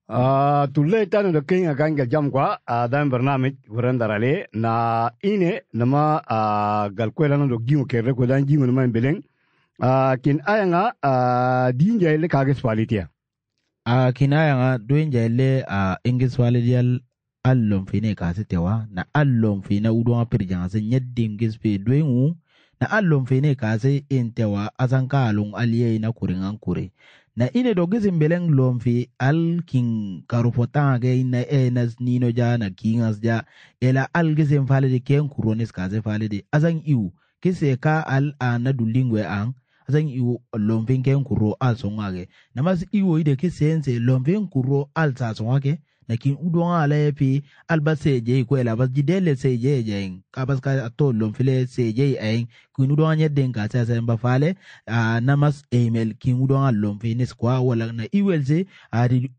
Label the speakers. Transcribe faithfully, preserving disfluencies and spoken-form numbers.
Speaker 1: Ah, tulle tanu da king akan ga jam kwa dan barnamij wuran darale na ine nama galkwela no gingo kere ko dan gingo nama beleng kin ayanga dinja ile kages palitia
Speaker 2: a kinaya nga doen jaile a ingis walidiyal allon fine kasitewa na allon fine udon pirjan se nyeddim gispe doengu na allon fine kase intewa asanka alon aliye na kuringan kure na ine do gisin beleng lomfi al king karufota ge ina enas nino ja na kingas ja ela al gisin falide ken kuronis kase falide asan iu kise ka al ana dulingwe ang asan iu lomfin ken kuro al songage namas iu ide kisense lomfin kuro al sa songage na kin udon ala epi alba seje ko ela bas jidele seje jeng kabas ka to lomfile seje en kin udon anya den ka sa sa mbafale namas email kin udon lomfin kwa wala na iwelse a